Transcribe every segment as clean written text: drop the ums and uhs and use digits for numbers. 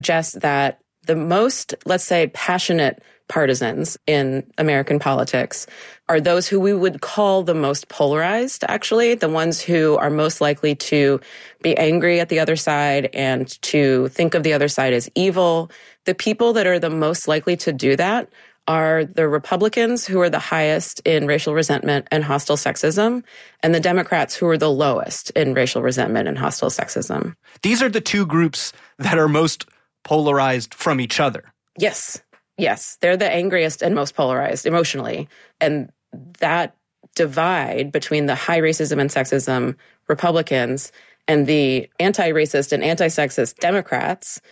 Jess, that the most, let's say, passionate partisans in American politics are those who we would call the most polarized, actually, the ones who are most likely to be angry at the other side and to think of the other side as evil. The people that are the most likely to do that are the Republicans, who are the highest in racial resentment and hostile sexism, and the Democrats, who are the lowest in racial resentment and hostile sexism. These are the two groups that are most polarized from each other. Yes. Yes. They're the angriest and most polarized emotionally. And that divide between the high racism and sexism Republicans and the anti-racist and anti-sexist Democrats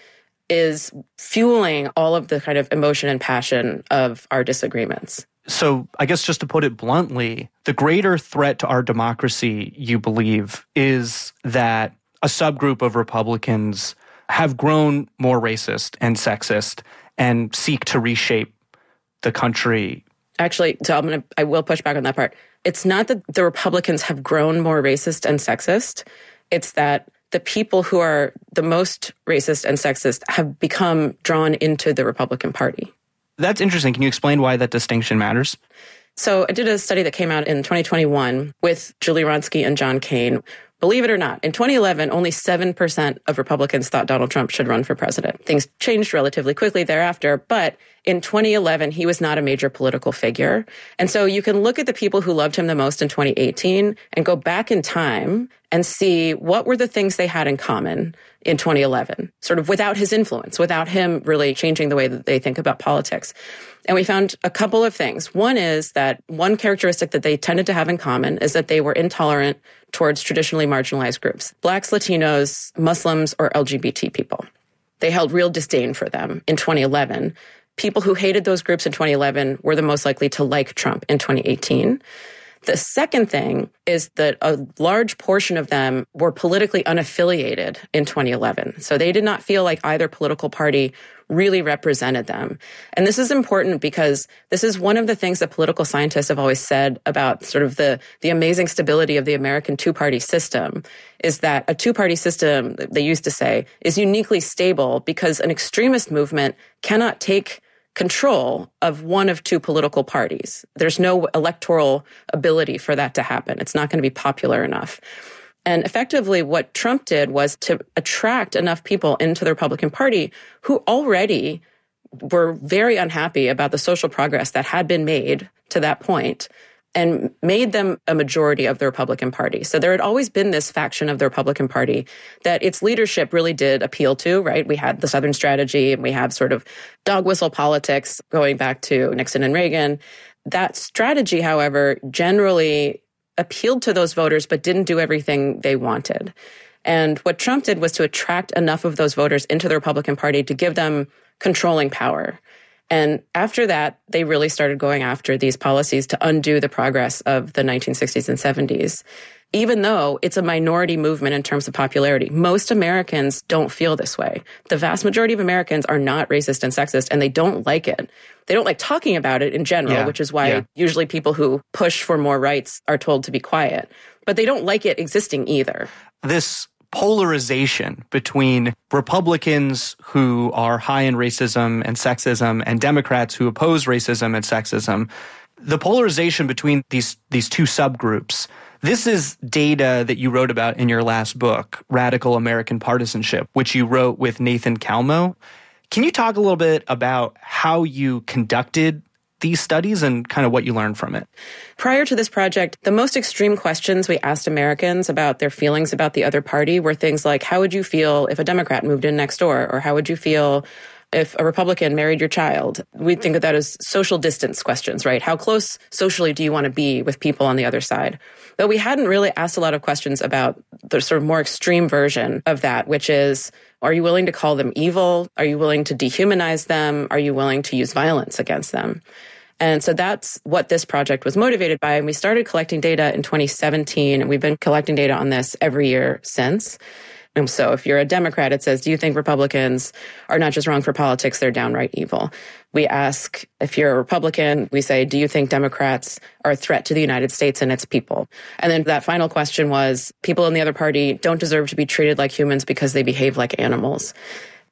is fueling all of the kind of emotion and passion of our disagreements. So I guess just to put it bluntly, the greater threat to our democracy, you believe, is that a subgroup of Republicans have grown more racist and sexist and seek to reshape the country. Actually, so I will push back on that part. It's not that the Republicans have grown more racist and sexist. It's that the people who are the most racist and sexist have become drawn into the Republican Party. That's interesting. Can you explain why that distinction matters? So I did a study that came out in 2021 with Julie Wronski and John Kane. Believe it or not, in 2011, only 7% of Republicans thought Donald Trump should run for president. Things changed relatively quickly thereafter, but in 2011, he was not a major political figure. And so you can look at the people who loved him the most in 2018 and go back in time and see what were the things they had in common in 2011, sort of without his influence, without him really changing the way that they think about politics. And we found a couple of things. One is that one characteristic that they tended to have in common is that they were intolerant towards traditionally marginalized groups, Blacks, Latinos, Muslims, or LGBT people. They held real disdain for them in 2011. People who hated those groups in 2011 were the most likely to like Trump in 2018. The second thing is that a large portion of them were politically unaffiliated in 2011. So they did not feel like either political party really represented them. And this is important because this is one of the things that political scientists have always said about sort of the amazing stability of the American two-party system, is that a two-party system, they used to say, is uniquely stable because an extremist movement cannot take control of one of two political parties. There's no electoral ability for that to happen. It's not going to be popular enough. And effectively, what Trump did was to attract enough people into the Republican Party who already were very unhappy about the social progress that had been made to that point, and made them a majority of the Republican Party. So there had always been this faction of the Republican Party that its leadership really did appeal to, right? We had the Southern strategy, and we have sort of dog whistle politics going back to Nixon and Reagan. That strategy, however, generally appealed to those voters, but didn't do everything they wanted. And what Trump did was to attract enough of those voters into the Republican Party to give them controlling power. And after that, they really started going after these policies to undo the progress of the 1960s and 70s. Even though it's a minority movement in terms of popularity, most Americans don't feel this way. The vast majority of Americans are not racist and sexist, and they don't like it. They don't like talking about it in general, which is why usually people who push for more rights are told to be quiet. But they don't like it existing either. This polarization between Republicans who are high in racism and sexism and Democrats who oppose racism and sexism, the polarization between these two subgroups, this is data that you wrote about in your last book, Radical American Partisanship, which you wrote with Nathan Kalmo. Can you talk a little bit about how you conducted these studies and kind of what you learned from it? Prior to this project, the most extreme questions we asked Americans about their feelings about the other party were things like, how would you feel if a Democrat moved in next door? Or how would you feel if a Republican married your child? We think of that as social distance questions, right? How close socially do you want to be with people on the other side? But we hadn't really asked a lot of questions about the sort of more extreme version of that, which is, are you willing to call them evil? Are you willing to dehumanize them? Are you willing to use violence against them? And so that's what this project was motivated by. And we started collecting data in 2017, and we've been collecting data on this every year since. And so if you're a Democrat, it says, do you think Republicans are not just wrong for politics, they're downright evil? We ask, if you're a Republican, we say, do you think Democrats are a threat to the United States and its people? And then that final question was, people in the other party don't deserve to be treated like humans because they behave like animals.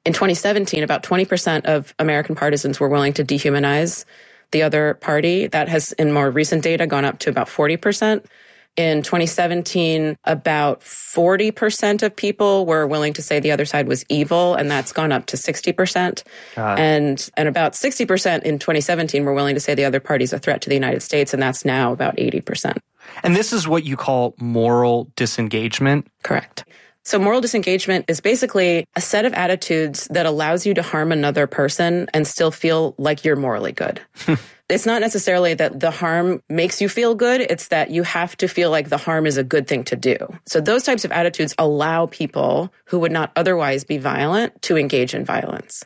In 2017, about 20% of American partisans were willing to dehumanize the other party. That has, in more recent data, gone up to about 40%. In 2017, about 40% of people were willing to say the other side was evil, and that's gone up to 60%. And about 60% in 2017 were willing to say the other party's a threat to the United States, and that's now about 80%. And this is what you call moral disengagement? Correct. So moral disengagement is basically a set of attitudes that allows you to harm another person and still feel like you're morally good. It's not necessarily that the harm makes you feel good. It's that you have to feel like the harm is a good thing to do. So those types of attitudes allow people who would not otherwise be violent to engage in violence.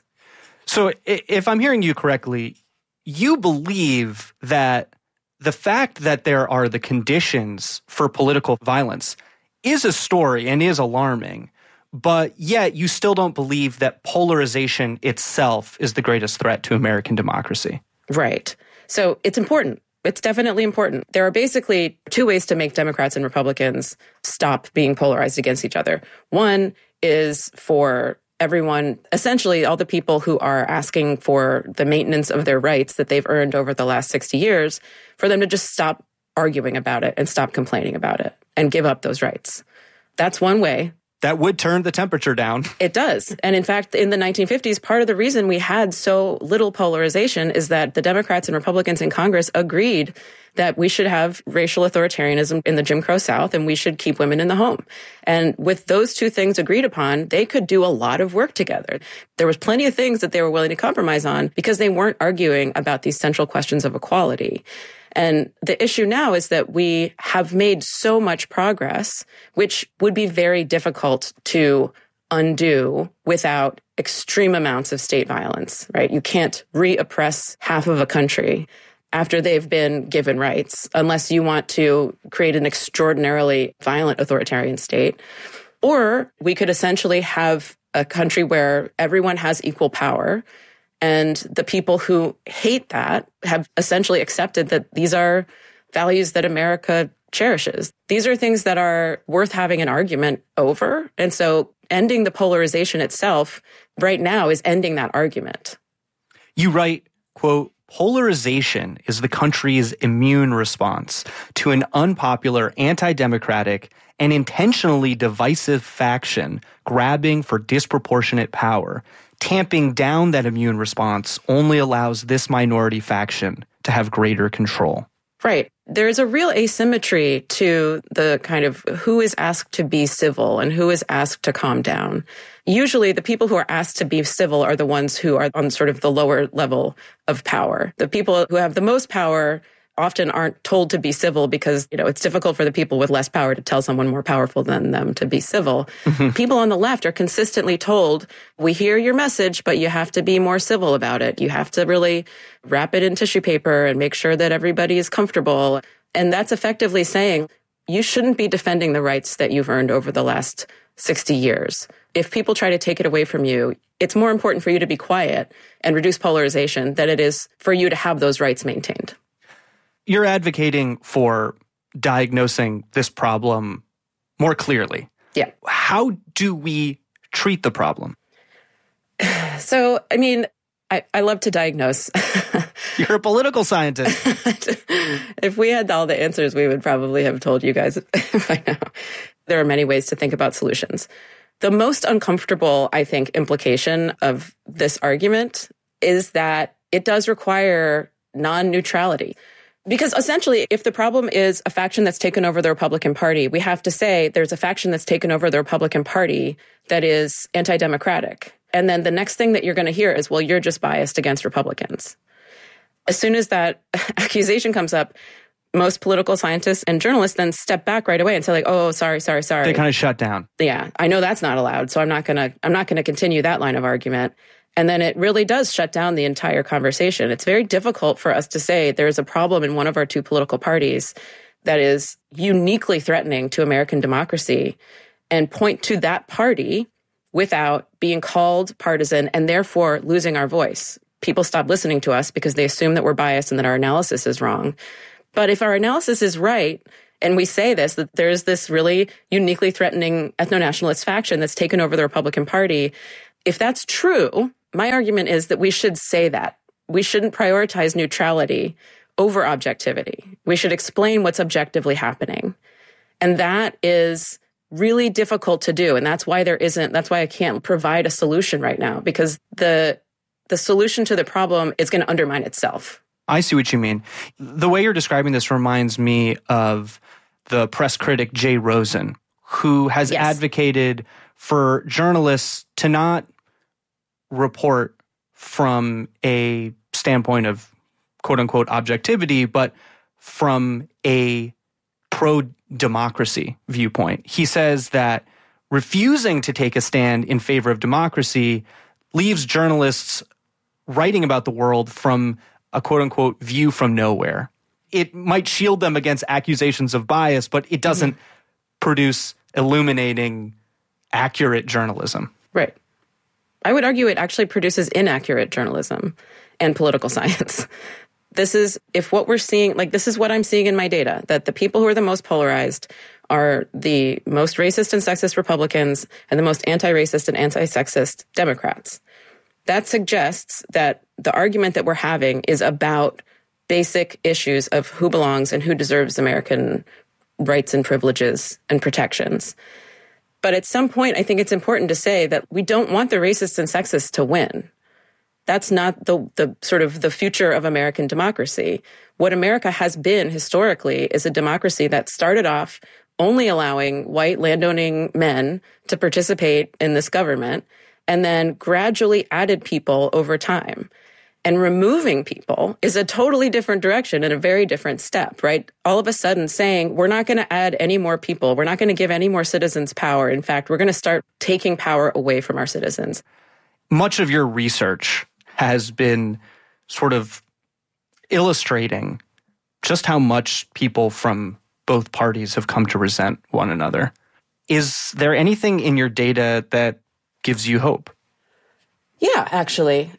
So if I'm hearing you correctly, you believe that the fact that there are the conditions for political violence is a story and is alarming, but yet you still don't believe that polarization itself is the greatest threat to American democracy. Right. So it's important. It's definitely important. There are basically two ways to make Democrats and Republicans stop being polarized against each other. One is for everyone, essentially all the people who are asking for the maintenance of their rights that they've earned over the last 60 years, for them to just stop arguing about it and stop complaining about it and give up those rights. That's one way. That would turn the temperature down. It does. And in fact, in the 1950s, part of the reason we had so little polarization is that the Democrats and Republicans in Congress agreed that we should have racial authoritarianism in the Jim Crow South and we should keep women in the home. And with those two things agreed upon, they could do a lot of work together. There was plenty of things that they were willing to compromise on because they weren't arguing about these central questions of equality. And the issue now is that we have made so much progress, which would be very difficult to undo without extreme amounts of state violence, right? You can't re-oppress half of a country after they've been given rights, unless you want to create an extraordinarily violent authoritarian state. Or we could essentially have a country where everyone has equal power, and the people who hate that have essentially accepted that these are values that America cherishes. These are things that are worth having an argument over. And so ending the polarization itself right now is ending that argument. You write, quote, polarization is the country's immune response to an unpopular, anti-democratic, and intentionally divisive faction grabbing for disproportionate power. Tamping down that immune response only allows this minority faction to have greater control. Right. There is a real asymmetry to the kind of who is asked to be civil and who is asked to calm down. Usually the people who are asked to be civil are the ones who are on sort of the lower level of power. The people who have the most power often aren't told to be civil because, it's difficult for the people with less power to tell someone more powerful than them to be civil. Mm-hmm. People on the left are consistently told, we hear your message, but you have to be more civil about it. You have to really wrap it in tissue paper and make sure that everybody is comfortable. And that's effectively saying you shouldn't be defending the rights that you've earned over the last 60 years. If people try to take it away from you, it's more important for you to be quiet and reduce polarization than it is for you to have those rights maintained. You're advocating for diagnosing this problem more clearly. Yeah. How do we treat the problem? So, I love to diagnose. You're a political scientist. If we had all the answers, we would probably have told you guys by now. There are many ways to think about solutions. The most uncomfortable, I think, implication of this argument is that it does require non-neutrality. Because essentially, if the problem is a faction that's taken over the Republican Party, we have to say there's a faction that's taken over the Republican Party that is anti-democratic. And then the next thing that you're going to hear is, well, you're just biased against Republicans. As soon as that accusation comes up, most political scientists and journalists then step back right away and say, like, oh, sorry. They kind of shut down. Yeah, I know that's not allowed, so I'm not going to continue that line of argument. And then it really does shut down the entire conversation. It's very difficult for us to say there's a problem in one of our two political parties that is uniquely threatening to American democracy and point to that party without being called partisan and therefore losing our voice. People stop listening to us because they assume that we're biased and that our analysis is wrong. But if our analysis is right, and we say this, that there's this really uniquely threatening ethno-nationalist faction that's taken over the Republican Party, If that's true, my argument is that we should say that. We shouldn't prioritize neutrality over objectivity. We should explain what's objectively happening. And that is really difficult to do. And that's why that's why I can't provide a solution right now, because the solution to the problem is going to undermine itself. I see what you mean. The way you're describing this reminds me of the press critic Jay Rosen, who has advocated for journalists to not report from a standpoint of quote-unquote objectivity, but from a pro-democracy viewpoint. He says that refusing to take a stand in favor of democracy leaves journalists writing about the world from a quote-unquote view from nowhere. It might shield them against accusations of bias, but it doesn't produce illuminating, accurate journalism. Right. I would argue it actually produces inaccurate journalism and political science. This is what I'm seeing in my data, that the people who are the most polarized are the most racist and sexist Republicans and the most anti-racist and anti-sexist Democrats. That suggests that the argument that we're having is about basic issues of who belongs and who deserves American rights and privileges and protections. But at some point, I think it's important to say that we don't want the racists and sexists to win. That's not the sort of the future of American democracy. What America has been historically is a democracy that started off only allowing white landowning men to participate in this government and then gradually added people over time. And removing people is a totally different direction and a very different step, right? All of a sudden saying, we're not going to add any more people. We're not going to give any more citizens power. In fact, we're going to start taking power away from our citizens. Much of your research has been sort of illustrating just how much people from both parties have come to resent one another. Is there anything in your data that gives you hope? Yeah, actually.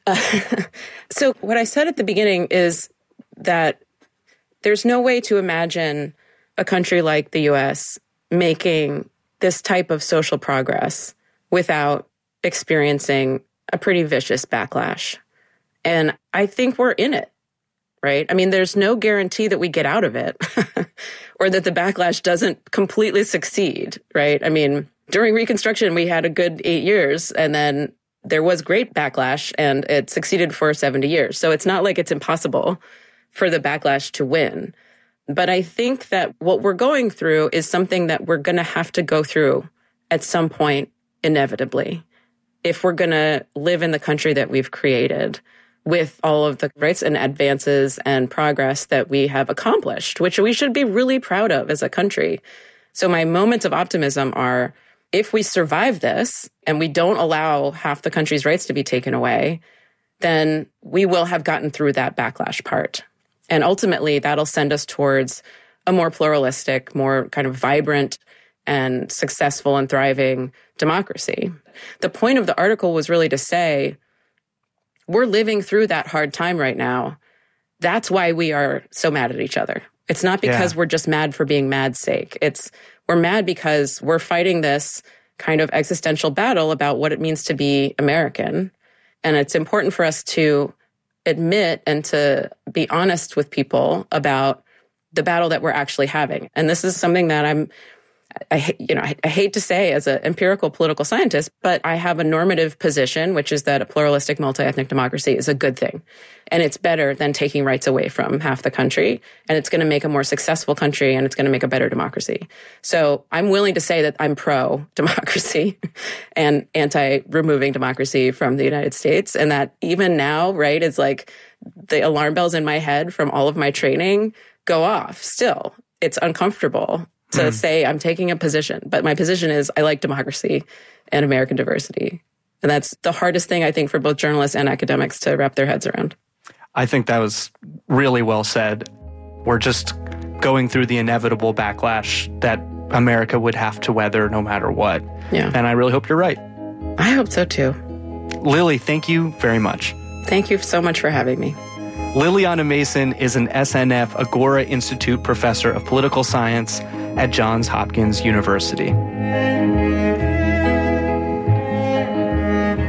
So what I said at the beginning is that there's no way to imagine a country like the U.S. making this type of social progress without experiencing a pretty vicious backlash. And I think we're in it, right? I mean, there's no guarantee that we get out of it or that the backlash doesn't completely succeed, right? I mean, during Reconstruction, we had a good 8 years, and then there was great backlash, and it succeeded for 70 years. So it's not like it's impossible for the backlash to win. But I think that what we're going through is something that we're going to have to go through at some point, inevitably, if we're going to live in the country that we've created with all of the rights and advances and progress that we have accomplished, which we should be really proud of as a country. So my moments of optimism are, if we survive this and we don't allow half the country's rights to be taken away, then we will have gotten through that backlash part. And ultimately, that'll send us towards a more pluralistic, more kind of vibrant and successful and thriving democracy. The point of the article was really to say, we're living through that hard time right now. That's why we are so mad at each other. It's not because we're just mad for being mad's sake. We're mad because we're fighting this kind of existential battle about what it means to be American. And it's important for us to admit and to be honest with people about the battle that we're actually having. And this is something that I hate to say as an empirical political scientist, but I have a normative position, which is that a pluralistic, multi-ethnic democracy is a good thing. And it's better than taking rights away from half the country. And it's going to make a more successful country, and it's going to make a better democracy. So I'm willing to say that I'm pro-democracy and anti-removing democracy from the United States. And that even now, right, it's like the alarm bells in my head from all of my training go off still. It's uncomfortable to say I'm taking a position, but my position is I like democracy and American diversity. And that's the hardest thing, I think, for both journalists and academics to wrap their heads around. I think that was really well said. We're just going through the inevitable backlash that America would have to weather no matter what. Yeah. And I really hope you're right. I hope so too. Lily, thank you very much. Thank you so much for having me. Liliana Mason is an SNF Agora Institute professor of political science at Johns Hopkins University.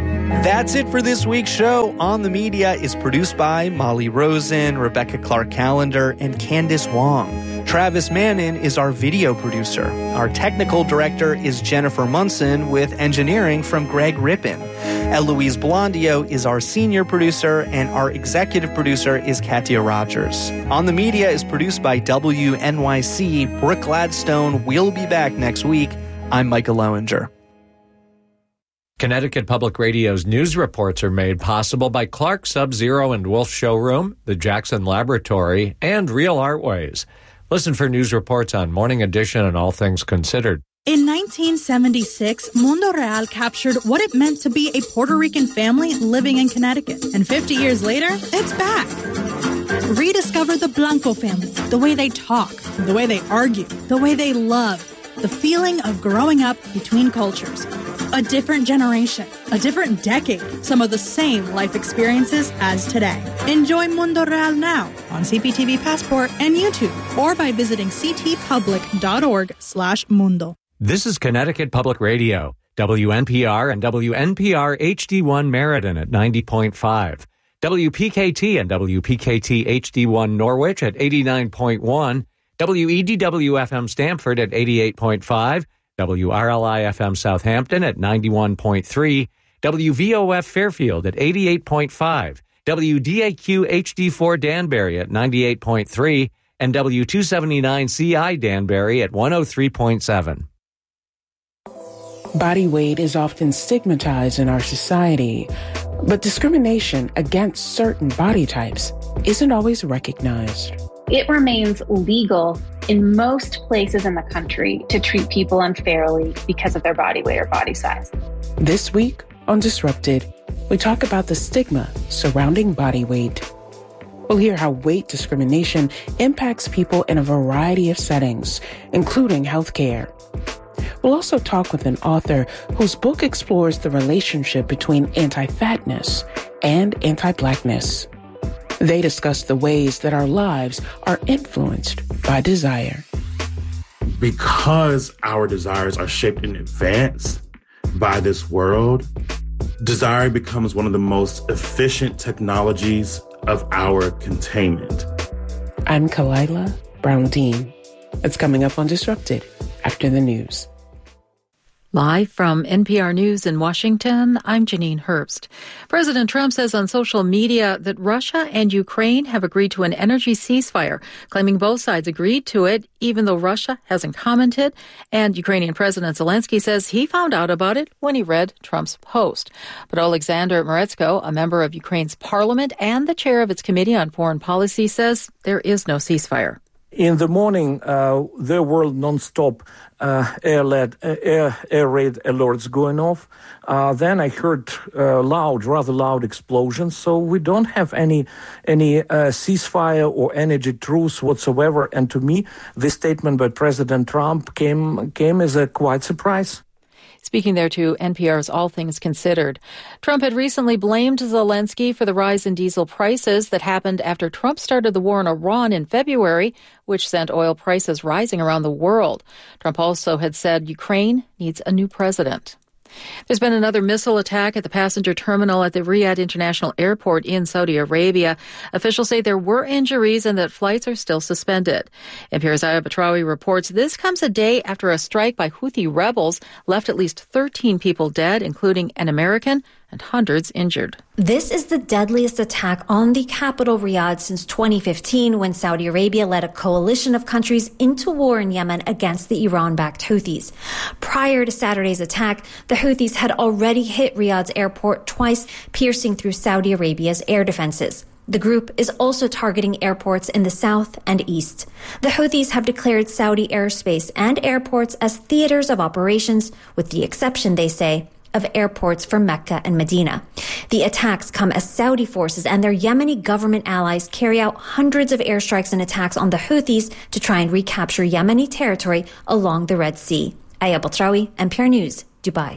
That's it for this week's show. On the Media is produced by Molly Rosen, Rebecca Clark-Callender, and Candace Wong. Travis Mannon is our video producer. Our technical director is Jennifer Munson, with engineering from Greg Rippin. Eloise Blondio is our senior producer, and our executive producer is Katia Rogers. On the Media is produced by WNYC. Brooke Gladstone will be back next week. I'm Micah Lowinger. Connecticut Public Radio's news reports are made possible by Clark Sub-Zero and Wolf Showroom, the Jackson Laboratory, and Real Artways. Listen for news reports on Morning Edition and All Things Considered. In 1976, Mundo Real captured what it meant to be a Puerto Rican family living in Connecticut. And 50 years later, it's back. Rediscover the Blanco family, the way they talk, the way they argue, the way they love, the feeling of growing up between cultures. A different generation, a different decade, some of the same life experiences as today. Enjoy Mundo Real now on CPTV Passport and YouTube, or by visiting ctpublic.org/mundo. This is Connecticut Public Radio, WNPR and WNPR HD1 Meriden at 90.5, WPKT and WPKT HD1 Norwich at 89.1, WEDW-FM Stamford at 88.5, WRLI-FM Southampton at 91.3, WVOF Fairfield at 88.5, WDAQ HD4 Danbury at 98.3, and W279CI Danbury at 103.7. Body weight is often stigmatized in our society, but discrimination against certain body types isn't always recognized. It remains legal in most places in the country to treat people unfairly because of their body weight or body size. This week on Disrupted, we talk about the stigma surrounding body weight. We'll hear how weight discrimination impacts people in a variety of settings, including healthcare. We'll also talk with an author whose book explores the relationship between anti-fatness and anti-blackness. They discuss the ways that our lives are influenced by desire. Because our desires are shaped in advance by this world, desire becomes one of the most efficient technologies of our containment. I'm Kalila Brown-Dean. It's coming up on Disrupted after the news. Live from NPR News in Washington, I'm Janine Herbst. President Trump says on social media that Russia and Ukraine have agreed to an energy ceasefire, claiming both sides agreed to it, even though Russia hasn't commented. And Ukrainian President Zelensky says he found out about it when he read Trump's post. But Alexander Moretsko, a member of Ukraine's parliament and the chair of its Committee on Foreign Policy, says there is no ceasefire. In the morning, there were non-stop air raid alerts going off. Then I heard rather loud explosions. So we don't have any ceasefire or energy truce whatsoever. And to me, this statement by President Trump came as a quite surprise. Speaking there to NPR's All Things Considered, Trump had recently blamed Zelensky for the rise in diesel prices that happened after Trump started the war in Iran in February, which sent oil prices rising around the world. Trump also had said Ukraine needs a new president. There's been another missile attack at the passenger terminal at the Riyadh International Airport in Saudi Arabia. Officials say there were injuries and that flights are still suspended. NPR's Aya Batrawi reports this comes a day after a strike by Houthi rebels left at least 13 people dead, including an American, and hundreds injured. This is the deadliest attack on the capital, Riyadh, since 2015, when Saudi Arabia led a coalition of countries into war in Yemen against the Iran-backed Houthis. Prior to Saturday's attack, the Houthis had already hit Riyadh's airport twice, piercing through Saudi Arabia's air defenses. The group is also targeting airports in the south and east. The Houthis have declared Saudi airspace and airports as theaters of operations, with the exception, they say, of airports for Mecca and Medina. The attacks come as Saudi forces and their Yemeni government allies carry out hundreds of airstrikes and attacks on the Houthis to try and recapture Yemeni territory along the Red Sea. Aya Batrawi, NPR News, Dubai.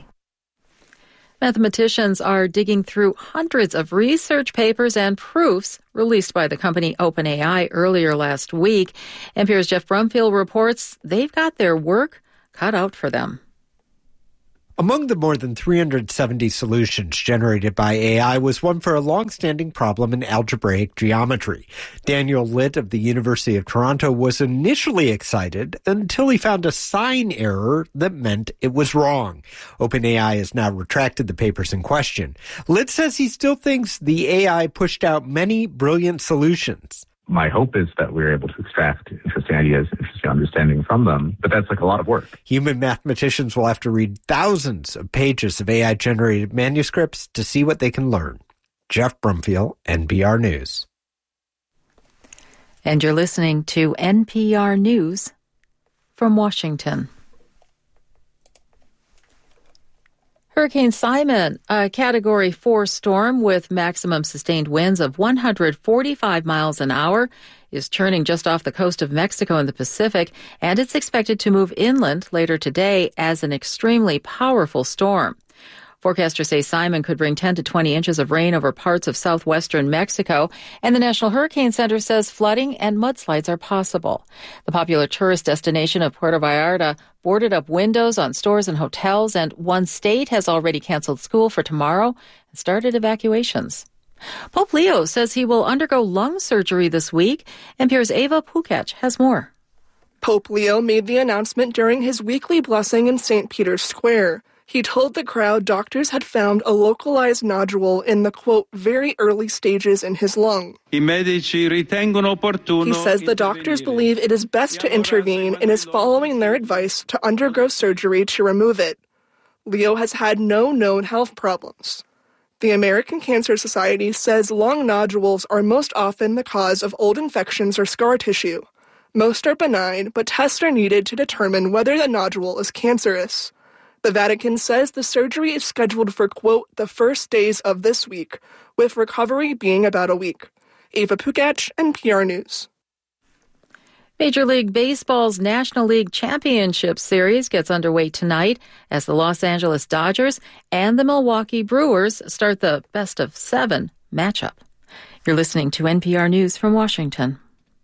Mathematicians are digging through hundreds of research papers and proofs released by the company OpenAI earlier last week. NPR's Jeff Brumfield reports they've got their work cut out for them. Among the more than 370 solutions generated by AI was one for a long-standing problem in algebraic geometry. Daniel Litt of the University of Toronto was initially excited until he found a sign error that meant it was wrong. OpenAI has now retracted the papers in question. Litt says he still thinks the AI pushed out many brilliant solutions. My hope is that we're able to extract interesting ideas, interesting understanding from them, but that's like a lot of work. Human mathematicians will have to read thousands of pages of AI-generated manuscripts to see what they can learn. Jeff Brumfield, NPR News. And you're listening to NPR News from Washington. Hurricane Simon, a Category 4 storm with maximum sustained winds of 145 miles an hour, is churning just off the coast of Mexico in the Pacific, and it's expected to move inland later today as an extremely powerful storm. Forecasters say Simon could bring 10 to 20 inches of rain over parts of southwestern Mexico, and the National Hurricane Center says flooding and mudslides are possible. The popular tourist destination of Puerto Vallarta boarded up windows on stores and hotels, and one state has already canceled school for tomorrow and started evacuations. Pope Leo says he will undergo lung surgery this week. NPR's Ava Pukach has more. Pope Leo made the announcement during his weekly blessing in St. Peter's Square. He told the crowd doctors had found a localized nodule in the, quote, very early stages in his lung. He says the doctors believe it is best to intervene and is following their advice to undergo surgery to remove it. Leo has had no known health problems. The American Cancer Society says lung nodules are most often the cause of old infections or scar tissue. Most are benign, but tests are needed to determine whether the nodule is cancerous. The Vatican says the surgery is scheduled for, quote, the first days of this week, with recovery being about a week. Ava Pukach, NPR News. Major League Baseball's National League Championship Series gets underway tonight as the Los Angeles Dodgers and the Milwaukee Brewers start the best-of-7 matchup. You're listening to NPR News from Washington.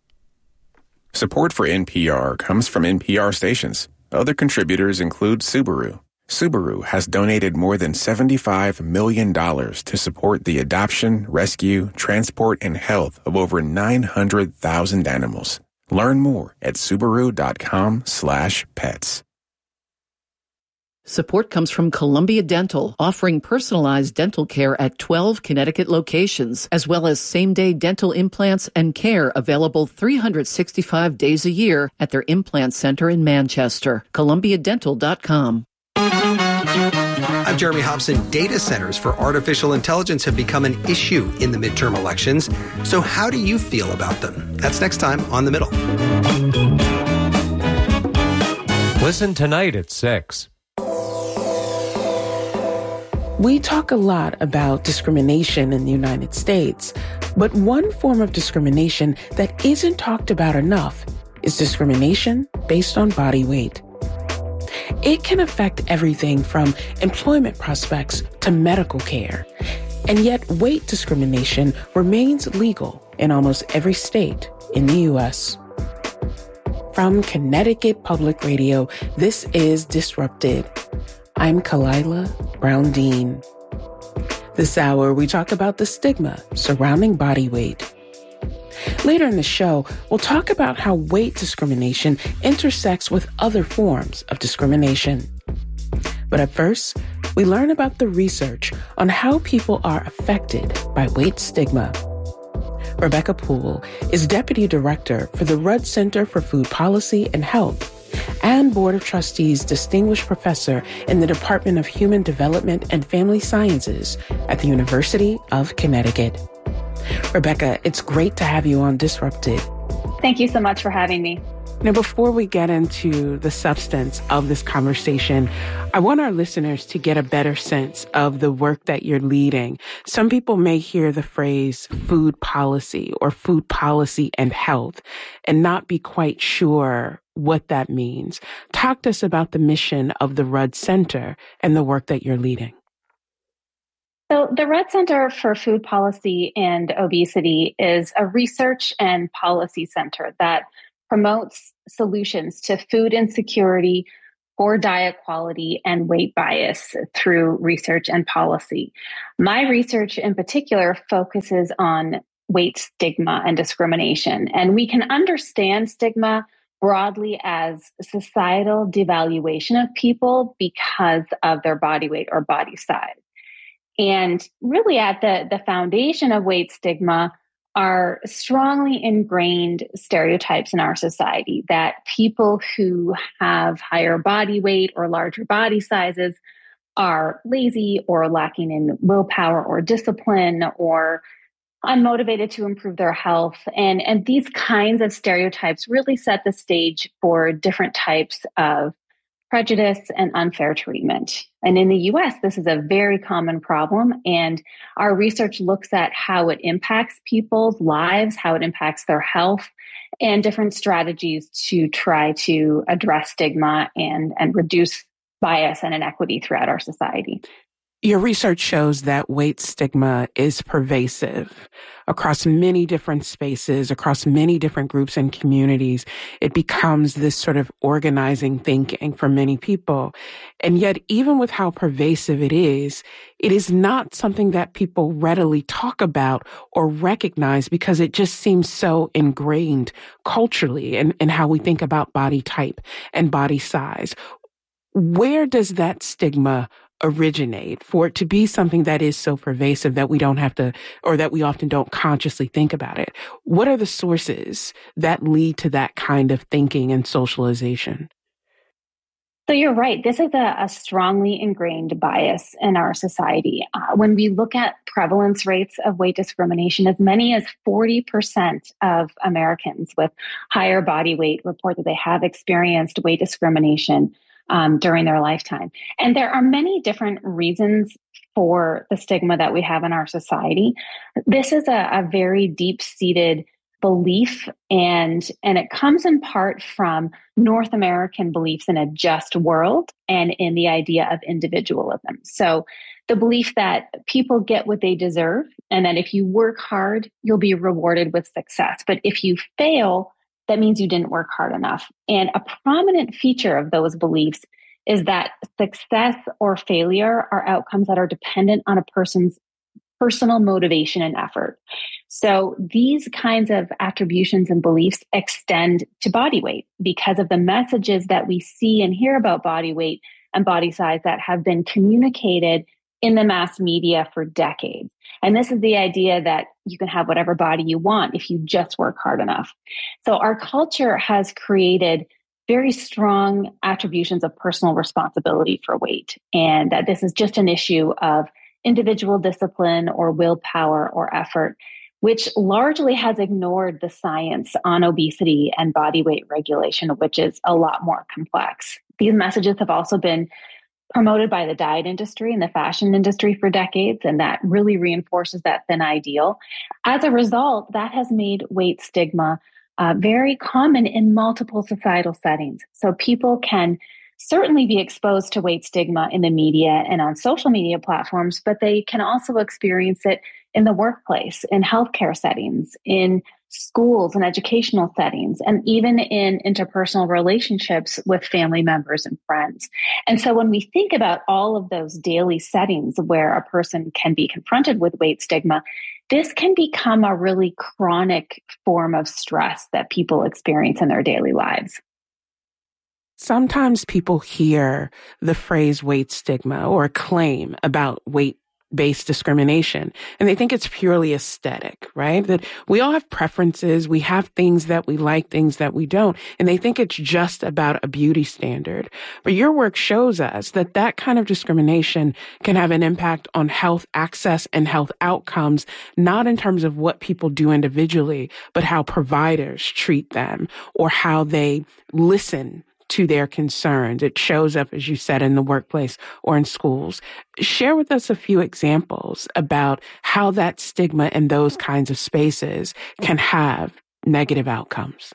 Support for NPR comes from NPR stations. Other contributors include Subaru. Subaru has donated more than $75 million to support the adoption, rescue, transport, and health of over 900,000 animals. Learn more at Subaru.com/pets. Support comes from Columbia Dental, offering personalized dental care at 12 Connecticut locations, as well as same-day dental implants and care available 365 days a year at their implant center in Manchester. ColumbiaDental.com. I'm Jeremy Hobson. Data centers for artificial intelligence have become an issue in the midterm elections. So how do you feel about them? That's next time on The Middle. Listen tonight at 6. We talk a lot about discrimination in the United States, but one form of discrimination that isn't talked about enough is discrimination based on body weight. It can affect everything from employment prospects to medical care, and yet weight discrimination remains legal in almost every state in the U.S. From Connecticut Public Radio, this is Disrupted. I'm Kalila Brown-Dean. This hour, we talk about the stigma surrounding body weight. Later in the show, we'll talk about how weight discrimination intersects with other forms of discrimination. But at first, we learn about the research on how people are affected by weight stigma. Rebecca Poole is Deputy Director for the Rudd Center for Food Policy and Health and Board of Trustees Distinguished Professor in the Department of Human Development and Family Sciences at the University of Connecticut. Rebecca, it's great to have you on Disrupted. Thank you so much for having me. Now, before we get into the substance of this conversation, I want our listeners to get a better sense of the work that you're leading. Some people may hear the phrase food policy or food policy and health and not be quite sure what that means. Talk to us about the mission of the Rudd Center and the work that you're leading. So the Rudd Center for Food Policy and Obesity is a research and policy center that promotes solutions to food insecurity for diet quality and weight bias through research and policy. My research in particular focuses on weight stigma and discrimination. And we can understand stigma broadly as societal devaluation of people because of their body weight or body size. And really at the foundation of weight stigma are strongly ingrained stereotypes in our society that people who have higher body weight or larger body sizes are lazy or lacking in willpower or discipline or unmotivated to improve their health. And these kinds of stereotypes really set the stage for different types of prejudice and unfair treatment. And in the US, this is a very common problem. And our research looks at how it impacts people's lives, how it impacts their health, and different strategies to try to address stigma and reduce bias and inequity throughout our society. Your research shows that weight stigma is pervasive across many different spaces, across many different groups and communities. It becomes this sort of organizing thinking for many people. And yet, even with how pervasive it is not something that people readily talk about or recognize because it just seems so ingrained culturally in how we think about body type and body size. Where does that stigma originate for it to be something that is so pervasive that we don't have to, or that we often don't consciously think about it? What are the sources that lead to that kind of thinking and socialization? So you're right. This is a strongly ingrained bias in our society. When we look at prevalence rates of weight discrimination, as many as 40% of Americans with higher body weight report that they have experienced weight discrimination during their lifetime. And there are many different reasons for the stigma that we have in our society. This is a very deep-seated belief, and it comes in part from North American beliefs in a just world and in the idea of individualism. So the belief that people get what they deserve, and that if you work hard, you'll be rewarded with success. But if you fail, that means you didn't work hard enough. And a prominent feature of those beliefs is that success or failure are outcomes that are dependent on a person's personal motivation and effort. So these kinds of attributions and beliefs extend to body weight because of the messages that we see and hear about body weight and body size that have been communicated in the mass media for decades. And this is the idea that you can have whatever body you want if you just work hard enough. So our culture has created very strong attributions of personal responsibility for weight, and that this is just an issue of individual discipline or willpower or effort, which largely has ignored the science on obesity and body weight regulation, which is a lot more complex. These messages have also been promoted by the diet industry and the fashion industry for decades, and that really reinforces that thin ideal. As a result, that has made weight stigma very common in multiple societal settings. So people can certainly be exposed to weight stigma in the media and on social media platforms, but they can also experience it in the workplace, in healthcare settings, in schools and educational settings, and even in interpersonal relationships with family members and friends. And so when we think about all of those daily settings where a person can be confronted with weight stigma, this can become a really chronic form of stress that people experience in their daily lives. Sometimes people hear the phrase weight stigma or a claim about weight-based discrimination, and they think it's purely aesthetic, right? That we all have preferences, we have things that we like, things that we don't, and they think it's just about a beauty standard. But your work shows us that that kind of discrimination can have an impact on health access and health outcomes, not in terms of what people do individually, but how providers treat them or how they listen to their concerns. It shows up, as you said, in the workplace or in schools. Share with us a few examples about how that stigma in those kinds of spaces can have negative outcomes.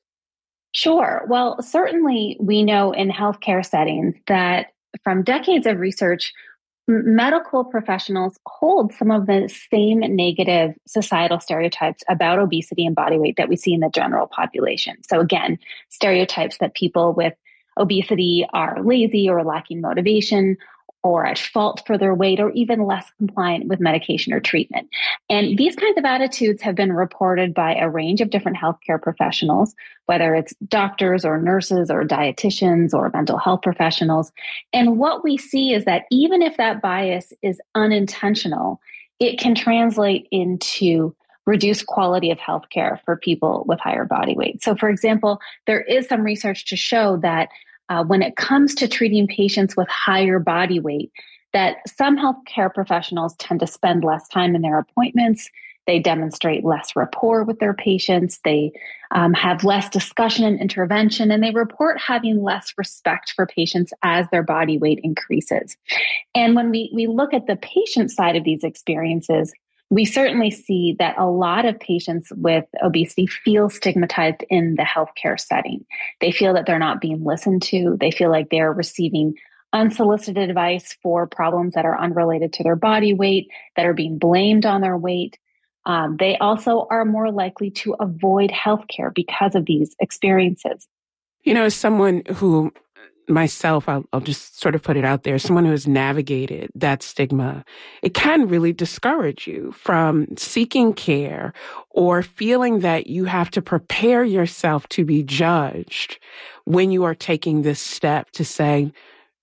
Sure. Well, certainly we know in healthcare settings that from decades of research, medical professionals hold some of the same negative societal stereotypes about obesity and body weight that we see in the general population. So again, stereotypes that people with obesity are lazy or lacking motivation, or at fault for their weight, or even less compliant with medication or treatment. And these kinds of attitudes have been reported by a range of different healthcare professionals, whether it's doctors or nurses or dietitians or mental health professionals. And what we see is that even if that bias is unintentional, it can translate into reduced quality of healthcare for people with higher body weight. So, for example, there is some research to show that when it comes to treating patients with higher body weight, that some healthcare professionals tend to spend less time in their appointments. They demonstrate less rapport with their patients. They have less discussion and intervention, and they report having less respect for patients as their body weight increases. And when we look at the patient side of these experiences, we certainly see that a lot of patients with obesity feel stigmatized in the healthcare setting. They feel that they're not being listened to. They feel like they're receiving unsolicited advice for problems that are unrelated to their body weight, that are being blamed on their weight. They also are more likely to avoid healthcare because of these experiences. You know, as someone who myself, I'll just sort of put it out there, someone who has navigated that stigma, it can really discourage you from seeking care or feeling that you have to prepare yourself to be judged when you are taking this step to say,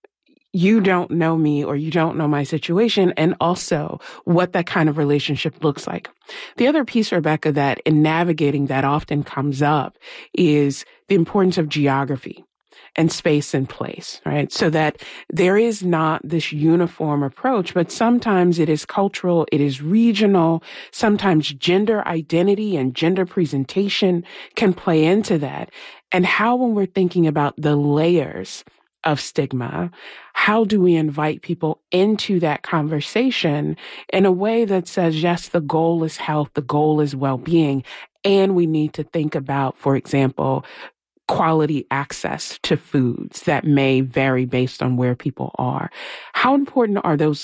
you don't know me or you don't know my situation, and also what that kind of relationship looks like. The other piece, Rebecca, that in navigating that often comes up is the importance of geography and space and place, right? So that there is not this uniform approach, but sometimes it is cultural, it is regional, sometimes gender identity and gender presentation can play into that. And how, when we're thinking about the layers of stigma, how do we invite people into that conversation in a way that says, yes, the goal is health, the goal is well-being, and we need to think about, for example, quality access to foods that may vary based on where people are. How important are those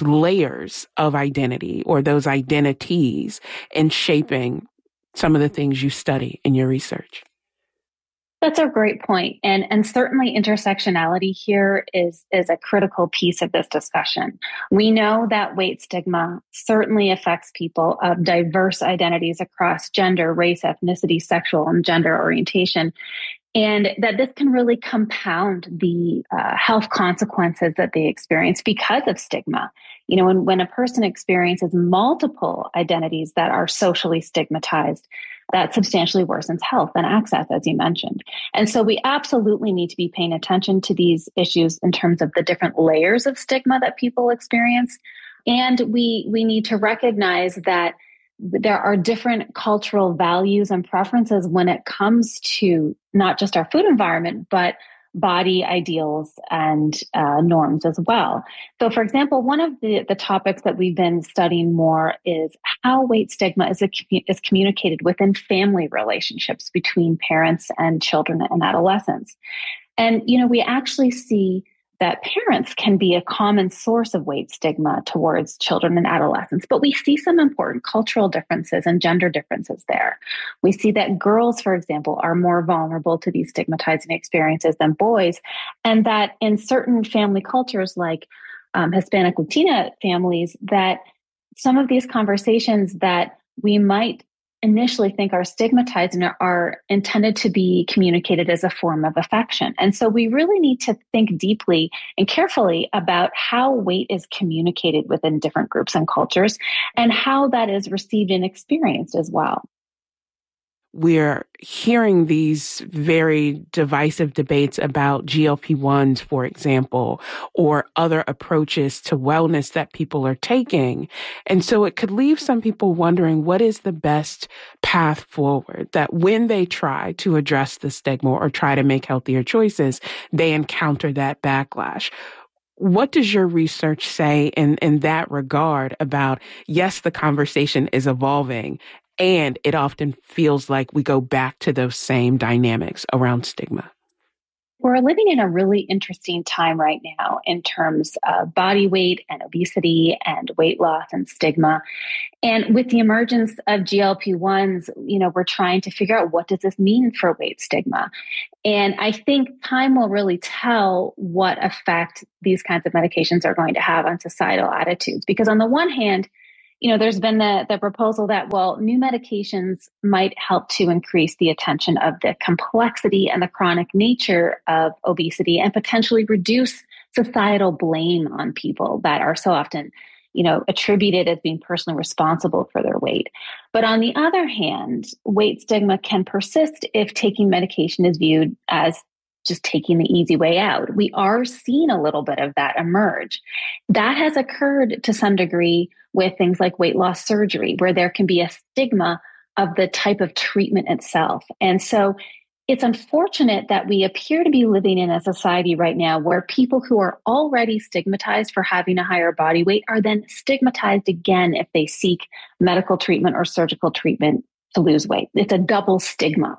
layers of identity or those identities in shaping some of the things you study in your research? That's a great point. And certainly intersectionality here is a critical piece of this discussion. We know that weight stigma certainly affects people of diverse identities across gender, race, ethnicity, sexual, and gender orientation, and that this can really compound the health consequences that they experience because of stigma. You know, when a person experiences multiple identities that are socially stigmatized, that substantially worsens health and access, as you mentioned. And so we absolutely need to be paying attention to these issues in terms of the different layers of stigma that people experience. And we need to recognize that there are different cultural values and preferences when it comes to not just our food environment, but body ideals and norms as well. So, for example, one of the topics that we've been studying more is how weight stigma is communicated within family relationships between parents and children and adolescents. And, you know, we actually see that parents can be a common source of weight stigma towards children and adolescents, but we see some important cultural differences and gender differences there. We see that girls, for example, are more vulnerable to these stigmatizing experiences than boys, and that in certain family cultures like Hispanic Latina families, that some of these conversations that we might initially think are stigmatized and are intended to be communicated as a form of affection. And so we really need to think deeply and carefully about how weight is communicated within different groups and cultures and how that is received and experienced as well. We're hearing these very divisive debates about GLP-1s, for example, or other approaches to wellness that people are taking. And so it could leave some people wondering what is the best path forward, that when they try to address the stigma or try to make healthier choices, they encounter that backlash. What does your research say in that regard about, yes, the conversation is evolving, and it often feels like we go back to those same dynamics around stigma? we're living in a really interesting time right now in terms of body weight and obesity and weight loss and stigma. And with the emergence of GLP-1s, we're trying to figure out, what does this mean for weight stigma? And I think time will really tell what effect these kinds of medications are going to have on societal attitudes. Because on the one hand, there's been the proposal that, new medications might help to increase the attention of the complexity and the chronic nature of obesity and potentially reduce societal blame on people that are so often, attributed as being personally responsible for their weight. But on the other hand, weight stigma can persist if taking medication is viewed as just taking the easy way out. We are seeing a little bit of that emerge. That has occurred to some degree with things like weight loss surgery, where there can be a stigma of the type of treatment itself. And so it's unfortunate that we appear to be living in a society right now where people who are already stigmatized for having a higher body weight are then stigmatized again if they seek medical treatment or surgical treatment to lose weight. It's a double stigma.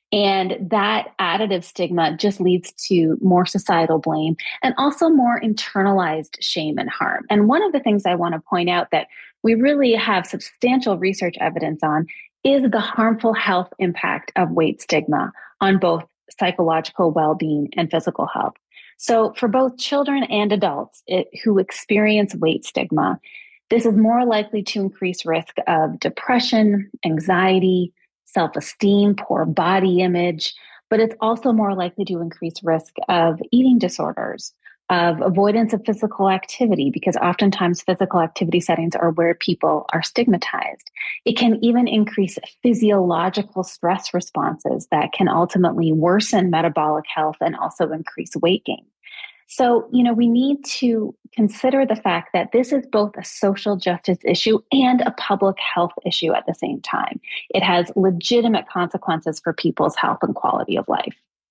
And that additive stigma just leads to more societal blame and also more internalized shame and harm. And one of the things I want to point out that we really have substantial research evidence on is the harmful health impact of weight stigma on both psychological well-being and physical health. So for both children and adults who experience weight stigma, this is more likely to increase risk of depression, anxiety, self-esteem, poor body image, but it's also more likely to increase risk of eating disorders, of avoidance of physical activity, because oftentimes physical activity settings are where people are stigmatized. It can even increase physiological stress responses that can ultimately worsen metabolic health and also increase weight gain. So, we need to consider the fact that this is both a social justice issue and a public health issue at the same time. It has legitimate consequences for people's health and quality of life.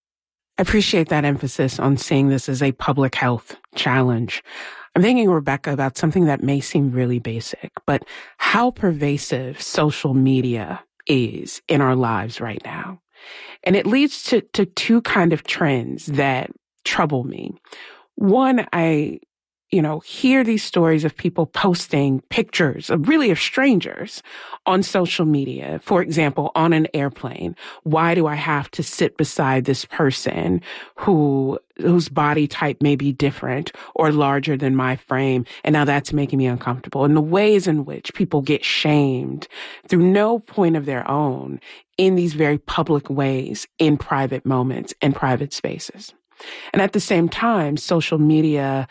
I appreciate that emphasis on seeing this as a public health challenge. I'm thinking, Rebecca, about something that may seem really basic, but how pervasive social media is in our lives right now. And it leads to two kind of trends that trouble me. One, I hear these stories of people posting pictures of strangers on social media. For example, on an airplane. Why do I have to sit beside this person whose body type may be different or larger than my frame? And now that's making me uncomfortable. And the ways in which people get shamed through no point of their own in these very public ways, in private moments and private spaces. And at the same time, social media,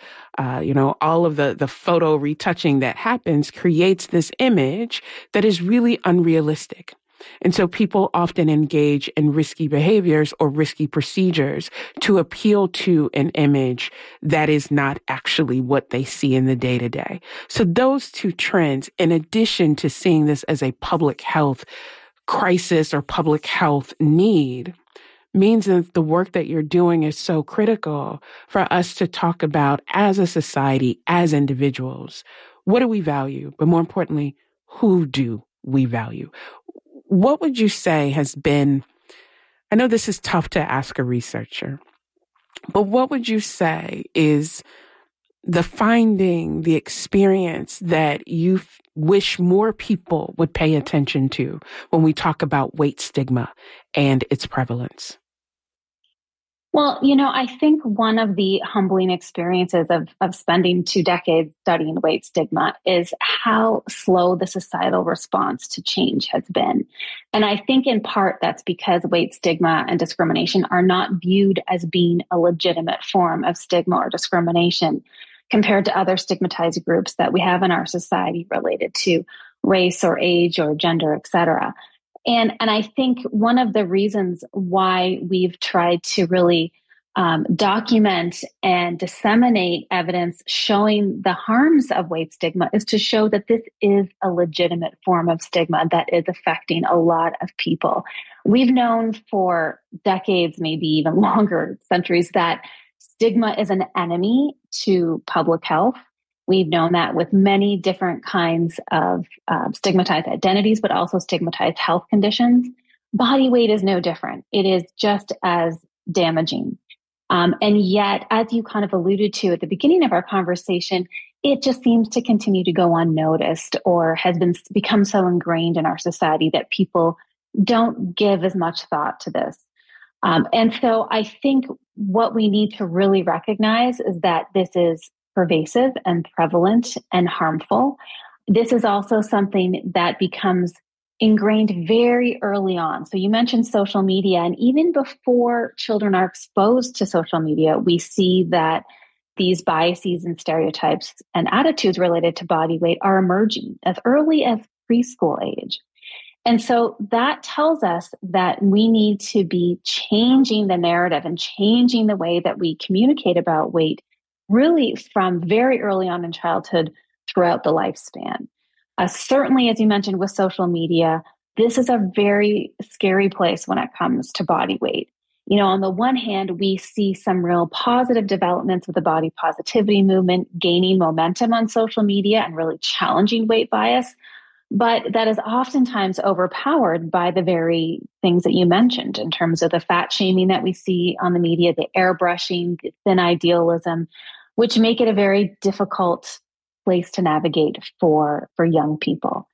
all of the photo retouching that happens creates this image that is really unrealistic. And so people often engage in risky behaviors or risky procedures to appeal to an image that is not actually what they see in the day-to-day. So those two trends, in addition to seeing this as a public health crisis or public health need, means that the work that you're doing is so critical for us to talk about as a society, as individuals. What do we value? But more importantly, who do we value? What would you say has been, I know this is tough to ask a researcher, but what would you say is the finding, the experience that you wish more people would pay attention to when we talk about weight stigma and its prevalence? Well, I think one of the humbling experiences of spending 2 decades studying weight stigma is how slow the societal response to change has been. And I think in part that's because weight stigma and discrimination are not viewed as being a legitimate form of stigma or discrimination compared to other stigmatized groups that we have in our society related to race or age or gender, et cetera. And I think one of the reasons why we've tried to really document and disseminate evidence showing the harms of weight stigma is to show that this is a legitimate form of stigma that is affecting a lot of people. We've known for decades, maybe even longer, centuries, that stigma is an enemy to public health. We've known that with many different kinds of stigmatized identities, but also stigmatized health conditions. Body weight is no different. It is just as damaging. And yet, as you kind of alluded to at the beginning of our conversation, it just seems to continue to go unnoticed or has become so ingrained in our society that people don't give as much thought to this. And so I think what we need to really recognize is that this is pervasive and prevalent and harmful. This is also something that becomes ingrained very early on. So you mentioned social media, and even before children are exposed to social media, we see that these biases and stereotypes and attitudes related to body weight are emerging as early as preschool age. And so that tells us that we need to be changing the narrative and changing the way that we communicate about weight, really from very early on in childhood throughout the lifespan. Certainly, as you mentioned, with social media, this is a very scary place when it comes to body weight. You know, on the one hand, we see some real positive developments with the body positivity movement gaining momentum on social media and really challenging weight bias. But that is oftentimes overpowered by the very things that you mentioned in terms of the fat shaming that we see on the media, the airbrushing, the thin idealism, which make it a very difficult place to navigate for young people.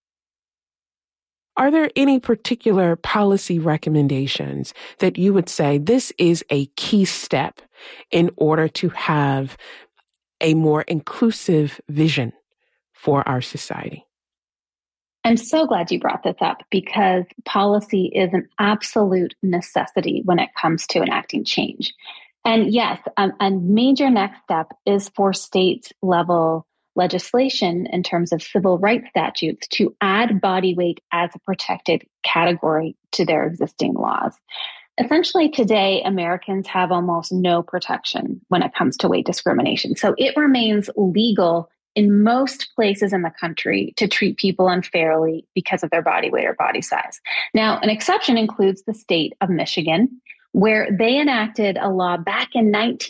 Are there any particular policy recommendations that you would say this is a key step in order to have a more inclusive vision for our society? I'm so glad you brought this up because policy is an absolute necessity when it comes to enacting change. And yes, a major next step is for state level legislation in terms of civil rights statutes to add body weight as a protected category to their existing laws. Essentially, today, Americans have almost no protection when it comes to weight discrimination. So it remains legal in most places in the country to treat people unfairly because of their body weight or body size. Now, an exception includes the state of Michigan, where they enacted a law back in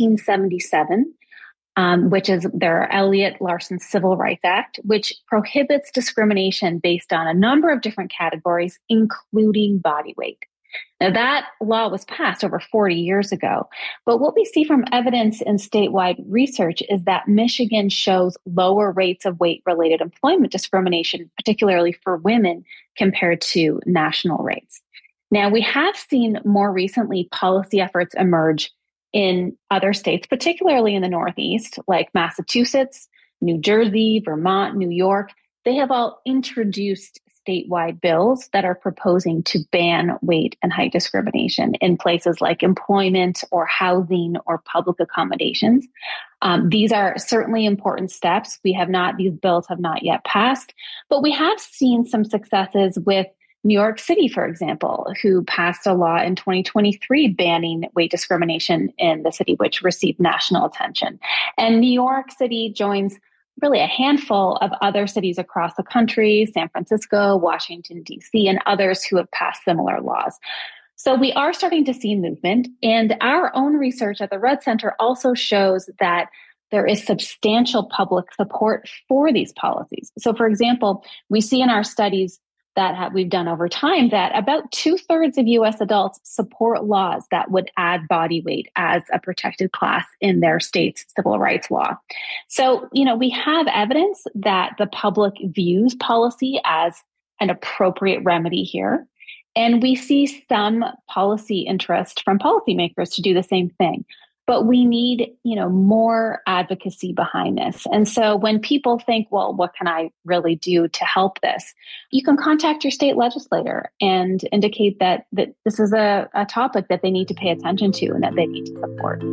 1977, which is their Elliott-Larsen Civil Rights Act, which prohibits discrimination based on a number of different categories, including body weight. Now, that law was passed over 40 years ago, but what we see from evidence in statewide research is that Michigan shows lower rates of weight-related employment discrimination, particularly for women, compared to national rates. Now, we have seen more recently policy efforts emerge in other states, particularly in the Northeast, like Massachusetts, New Jersey, Vermont, New York. They have all introduced statewide bills that are proposing to ban weight and height discrimination in places like employment or housing or public accommodations. These are certainly important steps. These bills have not yet passed, but we have seen some successes with New York City, for example, who passed a law in 2023 banning weight discrimination in the city, which received national attention. And New York City joins really a handful of other cities across the country, San Francisco, Washington, D.C., and others who have passed similar laws. So we are starting to see movement. And our own research at the Rudd Center also shows that there is substantial public support for these policies. So, for example, we see in our studies that we've done over time that about 2/3 of U.S. adults support laws that would add body weight as a protected class in their state's civil rights law. So, we have evidence that the public views policy as an appropriate remedy here. And we see some policy interest from policymakers to do the same thing. But we need, more advocacy behind this. And so when people think, well, what can I really do to help this? You can contact your state legislator and indicate that this is a topic that they need to pay attention to and that they need to support.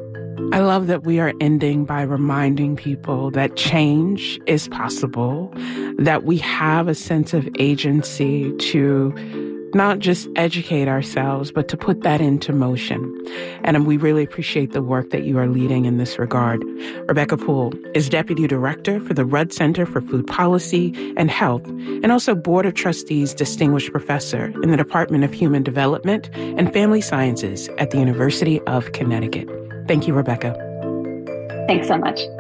I love that we are ending by reminding people that change is possible, that we have a sense of agency to not just educate ourselves, but to put that into motion. And we really appreciate the work that you are leading in this regard. Rebecca Poole is Deputy Director for the Rudd Center for Food Policy and Health, and also Board of Trustees Distinguished Professor in the Department of Human Development and Family Sciences at the University of Connecticut. Thank you, Rebecca. Thanks so much.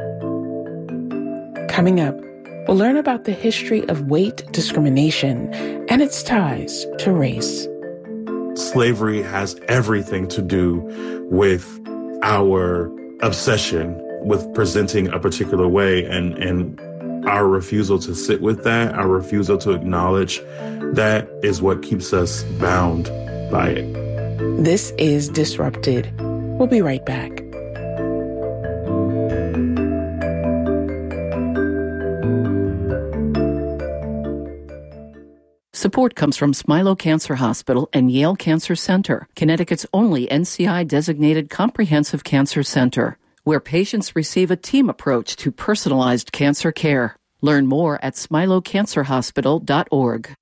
Coming up, we'll learn about the history of weight discrimination and its ties to race. Slavery has everything to do with our obsession with presenting a particular way and our refusal to sit with that, our refusal to acknowledge that is what keeps us bound by it. This is Disrupted. We'll be right back. Support comes from Smilow Cancer Hospital and Yale Cancer Center, Connecticut's only NCI-designated comprehensive cancer center, where patients receive a team approach to personalized cancer care. Learn more at smilowcancerhospital.org.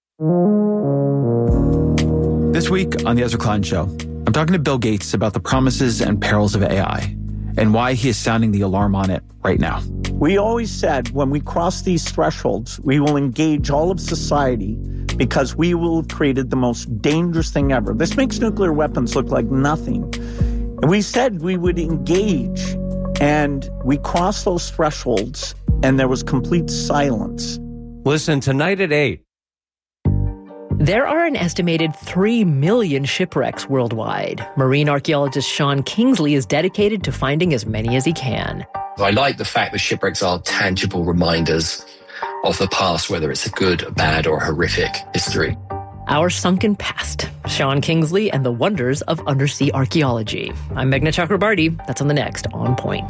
This week on The Ezra Klein Show, I'm talking to Bill Gates about the promises and perils of AI and why he is sounding the alarm on it right now. We always said when we cross these thresholds, we will engage all of society because we will have created the most dangerous thing ever. This makes nuclear weapons look like nothing. And we said we would engage, and we crossed those thresholds, and there was complete silence. Listen tonight at 8. There are an estimated 3 million shipwrecks worldwide. Marine archaeologist Sean Kingsley is dedicated to finding as many as he can. I like the fact that shipwrecks are tangible reminders of the past, whether it's a good, bad, or horrific history. Our Sunken Past, Sean Kingsley and the Wonders of Undersea Archaeology. I'm Meghna Chakrabarti. That's on the next On Point.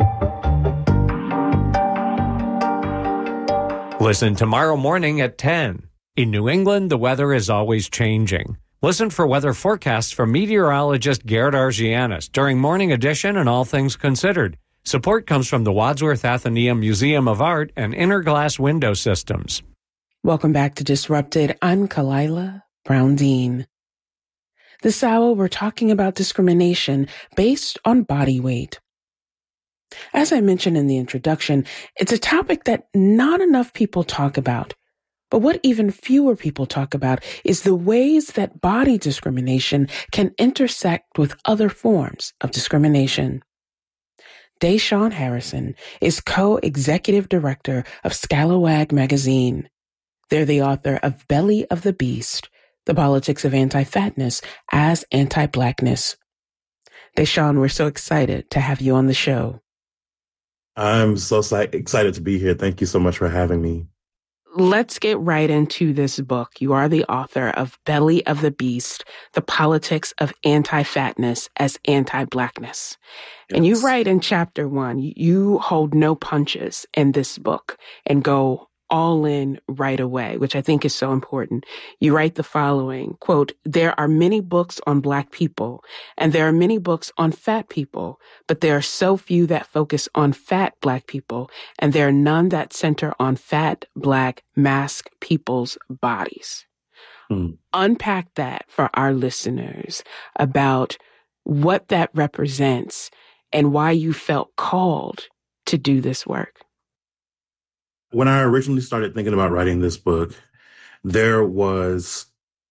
Listen tomorrow morning at 10. In New England, the weather is always changing. Listen for weather forecasts from meteorologist Garrett Argianis during Morning Edition and All Things Considered. Support comes from the Wadsworth Atheneum Museum of Art and Inner Glass Window Systems. Welcome back to Disrupted. I'm Kalila Brown-Dean. This hour, we're talking about discrimination based on body weight. As I mentioned in the introduction, it's a topic that not enough people talk about. But what even fewer people talk about is the ways that body discrimination can intersect with other forms of discrimination. Deshawn Harrison is co-executive director of Scalawag magazine. They're the author of Belly of the Beast, The Politics of Anti-Fatness as Anti-Blackness. Deshawn, we're so excited to have you on the show. I'm so excited to be here. Thank you so much for having me. Let's get right into this book. You are the author of Belly of the Beast, The Politics of Anti-Fatness as Anti-Blackness. Yes. And you write in chapter 1, you hold no punches in this book and go all in right away, which I think is so important. You write the following, quote, "There are many books on Black people, and there are many books on fat people, but there are so few that focus on fat Black people, and there are none that center on fat Black masked people's bodies." Unpack that for our listeners about what that represents and why you felt called to do this work. When I originally started thinking about writing this book, there was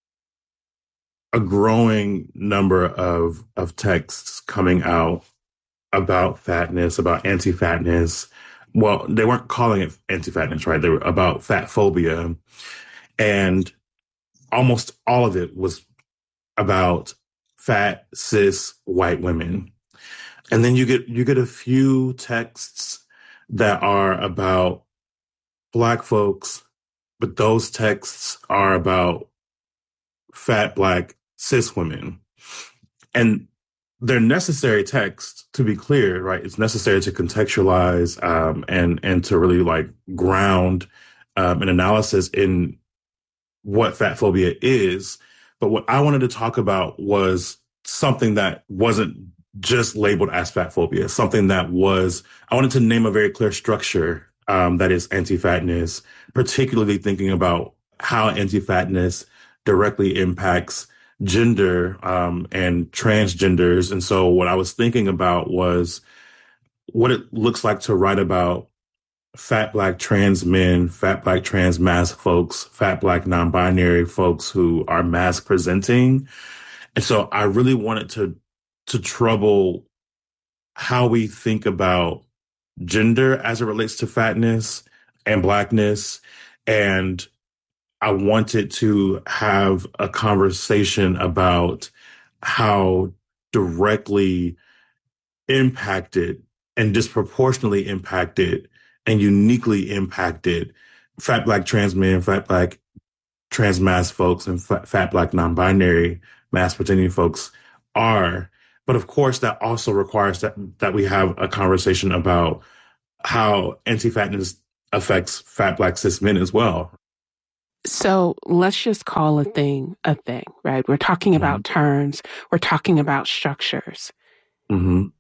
a growing number of texts coming out about fatness, about anti-fatness. Well, they weren't calling it anti-fatness, right? They were about fat phobia. And almost all of it was about fat, cis, white women. And then you get a few texts that are about Black folks, but those texts are about fat Black cis women. And they're necessary texts, to be clear, right? It's necessary to contextualize and to really ground an analysis in what fat phobia is. But what I wanted to talk about was something that wasn't just labeled as fat phobia, something that I wanted to name a very clear structure that is anti-fatness, particularly thinking about how anti-fatness directly impacts gender and transgenders. And so what I was thinking about was what it looks like to write about fat Black trans men, fat Black trans mask folks, fat Black non-binary folks who are mask presenting. And so I really wanted to trouble how we think about gender as it relates to fatness and Blackness. And I wanted to have a conversation about how directly impacted and disproportionately impacted and uniquely impacted fat Black trans men, fat Black trans mass folks, and fat Black non-binary mass presenting folks are. But of course, that also requires that we have a conversation about how anti-fatness affects fat Black cis men as well. So let's just call a thing, right? We're talking about terms. We're talking about structures. Mm-hmm.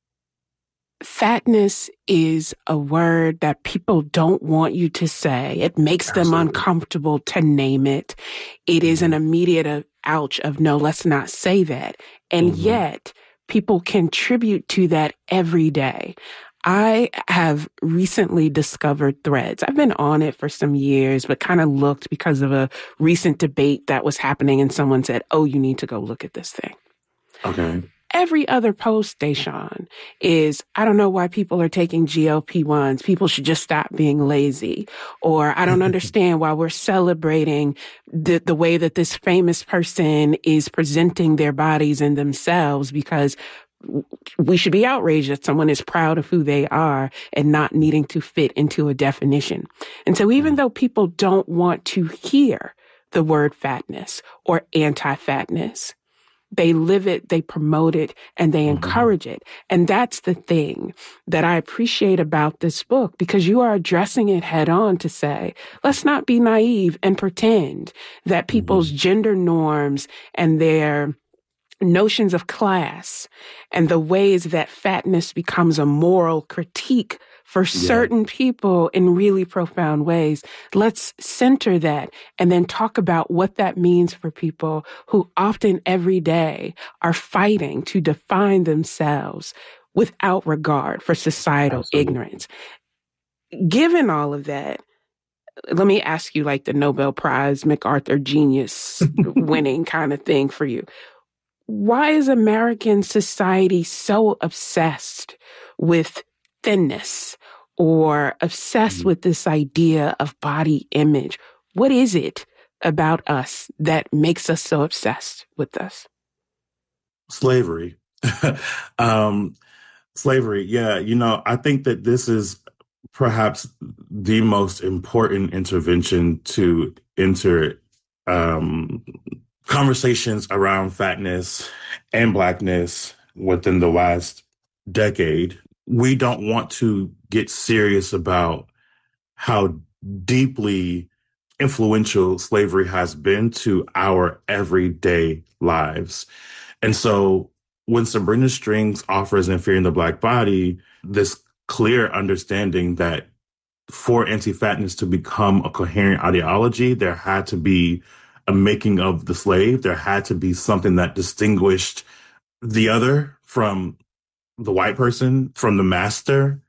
Fatness is a word that people don't want you to say. It makes them uncomfortable to name it. It is an immediate ouch of no, let's not say that. And yet people contribute to that every day. I have recently discovered Threads. I've been on it for some years, but kind of looked because of a recent debate that was happening, and someone said, oh, you need to go look at this thing. Okay. Every other post, Deshaun, is, I don't know why people are taking GLP-1s. People should just stop being lazy. Or I don't understand why we're celebrating the way that this famous person is presenting their bodies and themselves, because we should be outraged that someone is proud of who they are and not needing to fit into a definition. And so even though people don't want to hear the word fatness or anti-fatness, they live it, they promote it, and they encourage it. And that's the thing that I appreciate about this book, because you are addressing it head on to say, let's not be naive and pretend that people's gender norms and their notions of class and the ways that fatness becomes a moral critique for certain people in really profound ways. Let's center that and then talk about what that means for people who often every day are fighting to define themselves without regard for societal ignorance. Given all of that, let me ask you like the Nobel Prize, MacArthur genius winning kind of thing for you. Why is American society so obsessed with thinness or obsessed with this idea of body image? What is it about us that makes us so obsessed with this? Slavery. Slavery. Yeah. You know, I think that this is perhaps the most important intervention to enter conversations around fatness and Blackness within the last decade. We don't want to get serious about how deeply influential slavery has been to our everyday lives. And so when Sabrina Strings offers in Fearing the Black Body, this clear understanding that for anti-fatness to become a coherent ideology, there had to be a making of the slave. There had to be something that distinguished the other from the white person, from the master.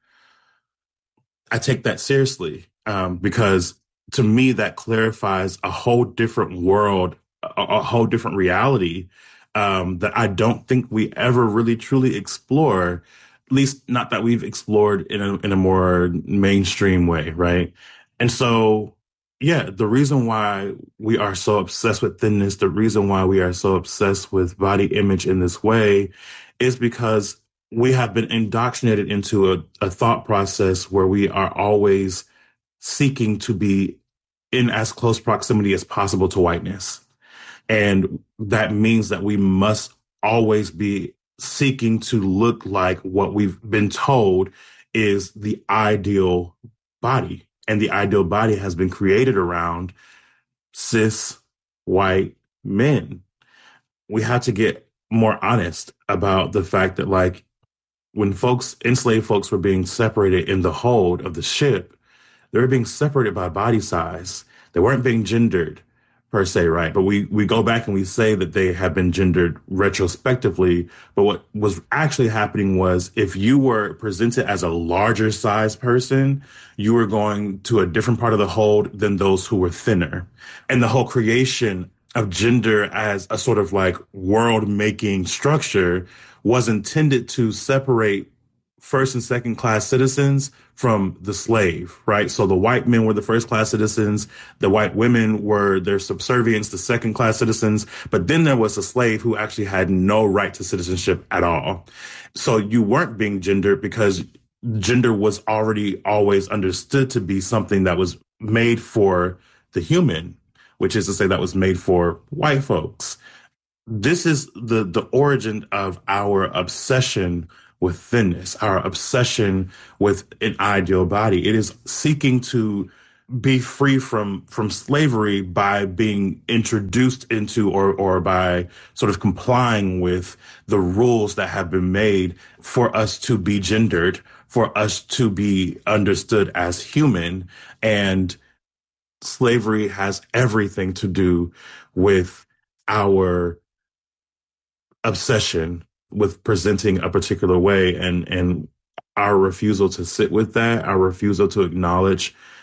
I take that seriously because to me, that clarifies a whole different world, a whole different reality that I don't think we ever really truly explore, at least not that we've explored in a more mainstream way, right? And so, yeah, the reason why we are so obsessed with thinness, the reason why we are so obsessed with body image in this way is because we have been indoctrinated into a thought process where we are always seeking to be in as close proximity as possible to whiteness. And that means that we must always be seeking to look like what we've been told is the ideal body. And the ideal body has been created around cis white men. We have to get more honest about the fact that, like, when enslaved folks were being separated in the hold of the ship, they were being separated by body size. They weren't being gendered per se, right? But we go back and we say that they have been gendered retrospectively. But what was actually happening was if you were presented as a larger size person, you were going to a different part of the hold than those who were thinner. And the whole creation of gender as a sort of like world-making structure was intended to separate first and second class citizens from the slave, right? So the white men were the first class citizens. The white women were their subservients, the second class citizens. But then there was a slave who actually had no right to citizenship at all. So you weren't being gendered because gender was already always understood to be something that was made for the human, which is to say that was made for white folks. This is the origin of our obsession with thinness, our obsession with an ideal body. It is seeking to be free from slavery by being introduced into or by sort of complying with the rules that have been made for us to be gendered, for us to be understood as human. And slavery has everything to do with our obsession with presenting a particular way and our refusal to sit with that, our refusal to acknowledge